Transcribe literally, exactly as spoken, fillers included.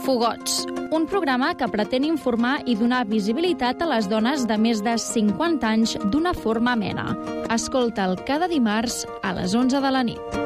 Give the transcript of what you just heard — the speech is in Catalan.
Fogots, un programa que pretén informar i donar visibilitat a les dones de més de cinquanta anys d'una forma amena. Escolta'l cada dimarts a les onze de la nit.